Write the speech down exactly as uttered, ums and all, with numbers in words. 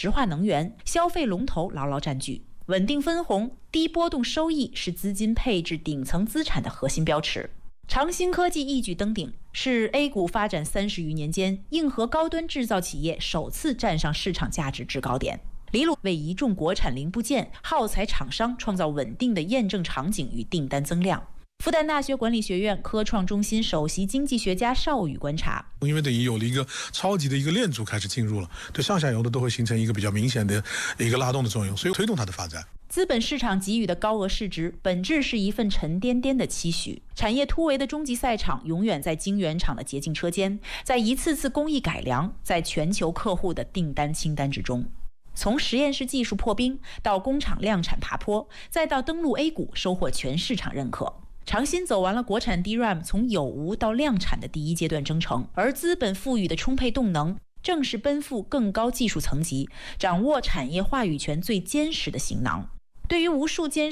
石化能源、消费龙头牢牢占据。稳定分红、低波动收益是资金配置顶层资产的核心标尺。长兴科技一举登顶，是 A 股发展三十余年间硬核高端制造企业首次站上市场价值制高点。李鲁为一众国产零部件、耗材厂商创造稳定的验证场景与订单增量。复旦大学管理学院科创中心首席经济学家邵宇观察， 因为等于有了一个超级的一个链组开始进入了，对上下游的都会形成一个比较明显的一个拉动的作用，所以推动它的发展。 资本市场给予的高额市值，本质是一份沉甸甸的期许。产业突围的终极赛场，永远在晶圆厂的洁净车间，在一次次工艺改良，在全球客户的订单清单之中。从实验室技术破冰，到工厂量产爬坡，再到登陆 A 股，收获全市场认可。长鑫走完了国产 D RAM 从有无到量产的第一阶段征程，而资本赋予的充沛动能，正是奔赴更高技术层级、掌握产业话语权最坚实的行囊。对于无数坚